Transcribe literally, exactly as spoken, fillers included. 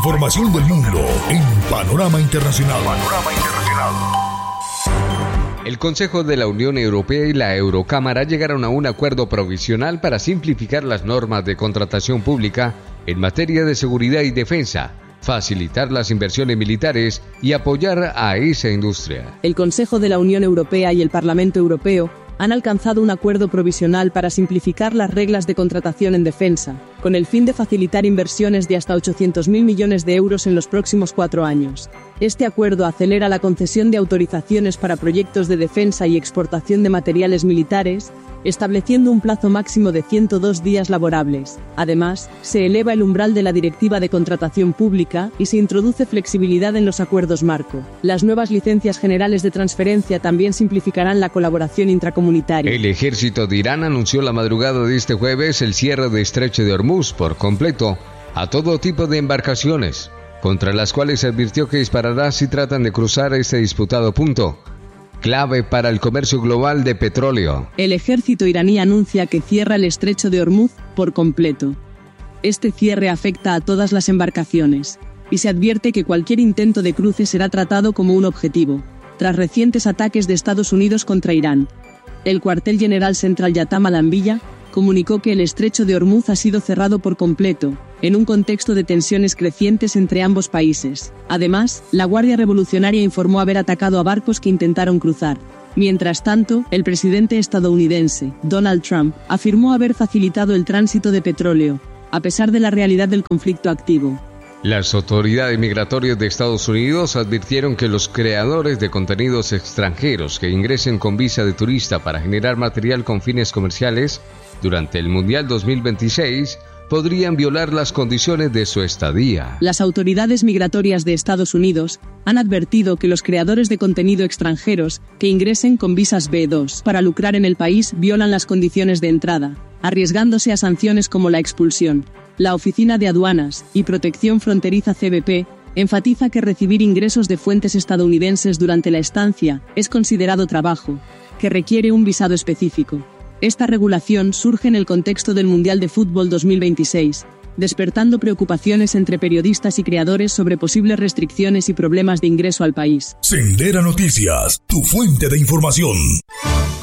información del mundo en Panorama Internacional. Panorama Internacional. El Consejo de la Unión Europea y la Eurocámara llegaron a un acuerdo provisional para simplificar las normas de contratación pública en materia de seguridad y defensa, facilitar las inversiones militares y apoyar a esa industria. El Consejo de la Unión Europea y el Parlamento Europeo han alcanzado un acuerdo provisional para simplificar las reglas de contratación en defensa, con el fin de facilitar inversiones de hasta ochocientos mil millones de euros en los próximos cuatro años. Este acuerdo acelera la concesión de autorizaciones para proyectos de defensa y exportación de materiales militares, estableciendo un plazo máximo de ciento dos días laborables. Además, se eleva el umbral de la Directiva de Contratación Pública y se introduce flexibilidad en los acuerdos marco. Las nuevas licencias generales de transferencia también simplificarán la colaboración intracomunitaria. El ejército de Irán anunció la madrugada de este jueves el cierre de Estrecho de Hormuz por completo a todo tipo de embarcaciones, contra las cuales se advirtió que disparará si tratan de cruzar este disputado punto, clave para el comercio global de petróleo. El ejército iraní anuncia que cierra el Estrecho de Hormuz por completo. Este cierre afecta a todas las embarcaciones, y se advierte que cualquier intento de cruce será tratado como un objetivo, tras recientes ataques de Estados Unidos contra Irán. El cuartel general central Yatam al-Anbiya comunicó que el Estrecho de Hormuz ha sido cerrado por completo, en un contexto de tensiones crecientes entre ambos países. Además, la Guardia Revolucionaria informó haber atacado a barcos que intentaron cruzar. Mientras tanto, el presidente estadounidense, Donald Trump, afirmó haber facilitado el tránsito de petróleo, a pesar de la realidad del conflicto activo. Las autoridades migratorias de Estados Unidos advirtieron que los creadores de contenidos extranjeros que ingresen con visa de turista para generar material con fines comerciales durante el Mundial dos mil veintiséis podrían violar las condiciones de su estadía. Las autoridades migratorias de Estados Unidos han advertido que los creadores de contenido extranjeros que ingresen con visas B dos para lucrar en el país violan las condiciones de entrada, arriesgándose a sanciones como la expulsión. La Oficina de Aduanas y Protección Fronteriza C B P enfatiza que recibir ingresos de fuentes estadounidenses durante la estancia es considerado trabajo, que requiere un visado específico. Esta regulación surge en el contexto del Mundial de Fútbol dos mil veintiséis, despertando preocupaciones entre periodistas y creadores sobre posibles restricciones y problemas de ingreso al país. Sendera Noticias, tu fuente de información.